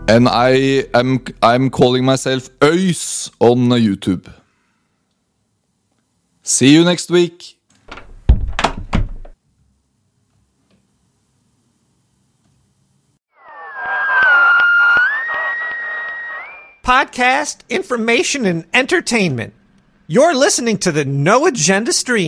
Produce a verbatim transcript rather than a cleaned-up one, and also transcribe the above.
And I am I'm calling myself Øys on YouTube. See you next week. Podcast, information, and entertainment. You're listening to the No Agenda Stream.